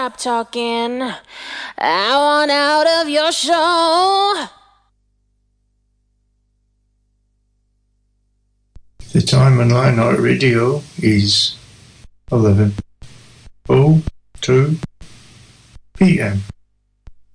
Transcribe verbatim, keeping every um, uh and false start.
stop talking. I want out of your show. The time on Late Night Radio is eleven oh two p m